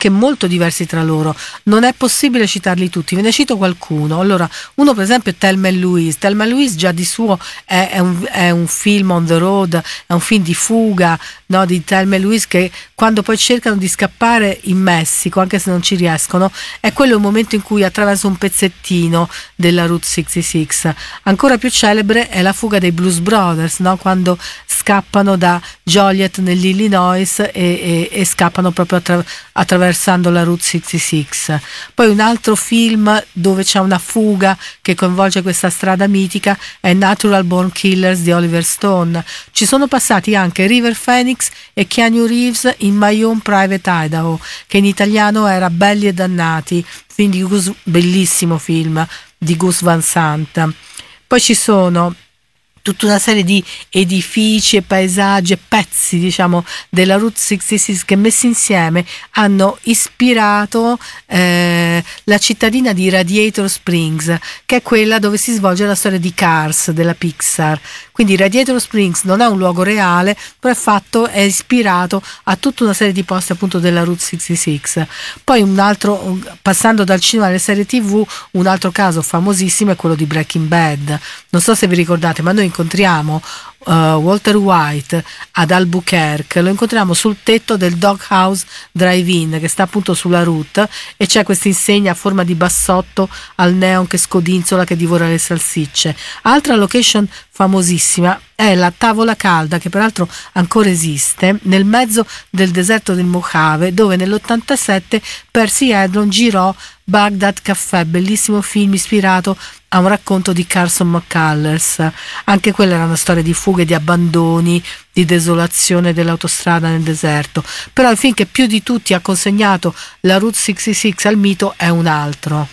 anche molto diversi tra loro. Non è possibile citarli tutti, ve ne cito qualcuno. Allora, uno per esempio è Thelma e Louise. Thelma e Louise già di suo è un film on the road, è un film di fuga, no, di Thelma e Louise, che quando poi cercano di scappare in Messico, anche se non ci riescono, è quello il momento in cui attraverso un pezzettino della Route 66. Ancora più celebre è la fuga dei Blues Brothers, no? Quando scappano da Joliet nell'Illinois e scappano proprio attraversando la Route 66. Poi un altro film dove c'è una fuga che coinvolge questa strada mitica è Natural Born Killers di Oliver Stone. Ci sono passati anche River Phoenix e Keanu Reeves in My Own Private Idaho, che in italiano era Belli e Dannati, film di bellissimo film di Gus Van Sant. Poi ci sono tutta una serie di edifici e paesaggi e pezzi, diciamo, della Route 66 che messi insieme hanno ispirato la cittadina di Radiator Springs, che è quella dove si svolge la storia di Cars della Pixar. Quindi Radiator Springs non è un luogo reale, però è ispirato a tutta una serie di posti appunto della Route 66. Poi un altro, passando dal cinema alle serie TV, un altro caso famosissimo è quello di Breaking Bad. Non so se vi ricordate, ma noi incontriamo Walter White ad Albuquerque, lo incontriamo sul tetto del Doghouse Drive-In che sta appunto sulla route, e c'è questa insegna a forma di bassotto al neon che scodinzola, che divora le salsicce. Altra location famosissima è la Tavola Calda, che peraltro ancora esiste, nel mezzo del deserto del Mojave, dove nell'87 Percy Hedlund girò Baghdad Café, bellissimo film ispirato a un racconto di Carson McCullers. Anche quella era una storia di fughe, di abbandoni, di desolazione dell'autostrada nel deserto. Però il film che più di tutti ha consegnato la Route 66 al mito è un altro.